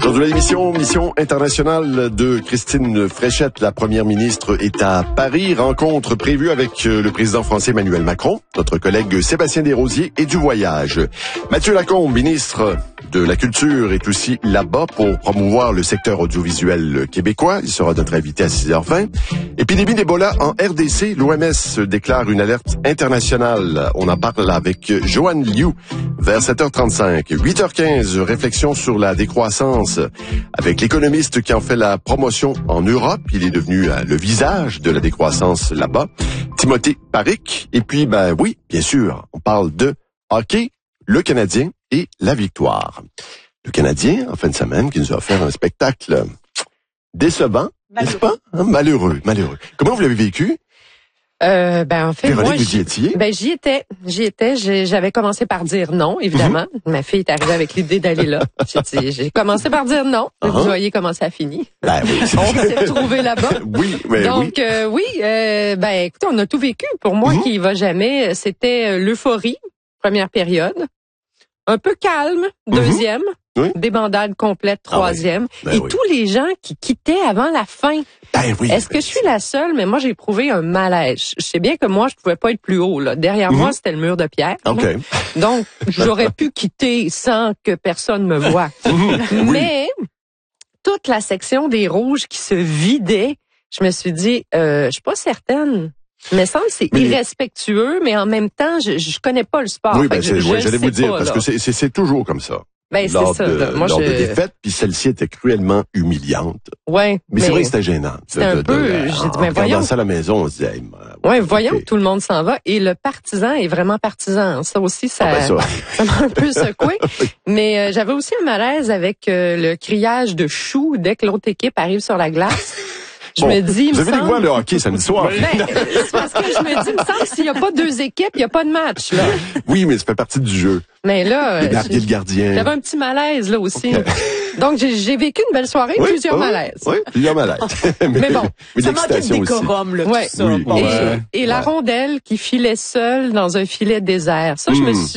Aujourd'hui, l'émission Mission internationale de Christine Fréchette, la première ministre, est à Paris. Rencontre prévue avec le président français Emmanuel Macron, notre collègue Sébastien Desrosiers et du voyage. Mathieu Lacombe, ministre de la Culture, est aussi là-bas pour promouvoir le secteur audiovisuel québécois. Il sera notre invité à 6h20. Épidémie d'Ebola en RDC. L'OMS déclare une alerte internationale. On en parle avec Joanne Liu vers 7h35. 8h15, réflexion sur la décroissance avec l'économiste qui en fait la promotion en Europe. Il est devenu le visage de la décroissance là-bas. Timothée Paric. Et puis, oui, bien sûr, on parle de hockey, le Canadien et la victoire. Le Canadien, en fin de semaine, qui nous a offert un spectacle décevant, n'est-ce pas? Malheureux. Comment vous l'avez vécu? En fait, Véronique, moi, vous y étiez? j'y étais. J'avais commencé par dire non, évidemment. Ma fille est arrivée avec l'idée d'aller là. J'ai commencé par dire non. Vous voyez comment ça finit. Oui. On s'est trouvé là-bas. Oui, mais donc, écoutez, on a tout vécu. Pour moi, qui y va jamais, c'était l'euphorie, première période. Un peu calme, deuxième. Oui. Débandade complète, troisième. Oui. Tous les gens qui quittaient avant la fin. Est-ce que je suis la seule? Mais moi, j'ai éprouvé un malaise. Je sais bien que moi, je pouvais pas être plus haut. Là. Derrière moi, c'était le mur de pierre. Okay. Donc, j'aurais pu quitter sans que personne me voie. Mais toute la section des rouges qui se vidait, je me suis dit, je suis pas certaine. Mais semble que c'est irrespectueux, mais en même temps, je connais pas le sport. Oui, j'allais vous dire, parce que c'est toujours comme ça. C'est ça. Lors de défaites, puis celle-ci était cruellement humiliante. Ouais. Mais c'est vrai que c'était gênant. C'était un peu, j'ai dit, mais voyons. ça à la maison, on se disait, voyons que tout le monde s'en va. Et le partisan est vraiment partisan. Ça aussi, ça m'a un peu secoué. Mais j'avais aussi un malaise avec le criage de chou dès que l'autre équipe arrive sur la glace. Je me dis, vous avez des voix le hockey samedi soir. C'est parce que je me dis, il me semble que s'il n'y a pas deux équipes, il n'y a pas de match, là. Oui, mais ça fait partie du jeu. Mais là, le gardien. J'avais un petit malaise, là aussi. Okay. Donc, j'ai vécu une belle soirée, plusieurs malaises. Oui, plusieurs malaises. mais bon. Ça manquait de décorum, là, tout ça. Et la rondelle qui filait seule dans un filet désert. Ça, je me suis